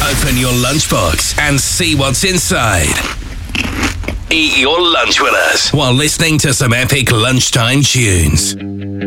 Open your lunchbox and see what's inside. Eat your lunch with us while listening to some epic lunchtime tunes.